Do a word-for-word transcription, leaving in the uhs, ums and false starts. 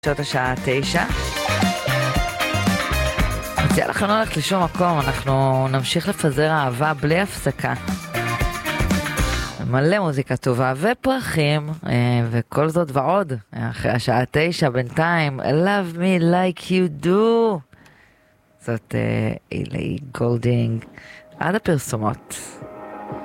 שעות השעה תשע. מציע לכם לא ללכת לשום מקום, אנחנו נמשיך לפזר אהבה בלי הפסקה. מלא מוזיקה טובה ופרחים, וכל זאת ועוד, אחרי השעה תשע בינתיים, Love Me Like You Do. זאת אילי גולדינג, עד הפרסומות.